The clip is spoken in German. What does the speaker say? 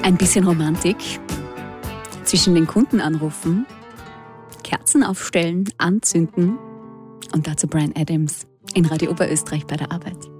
Ein bisschen Romantik. Zwischen den Kunden anrufen, Kerzen aufstellen, anzünden und dazu Bryan Adams in Radio Oberösterreich bei der Arbeit.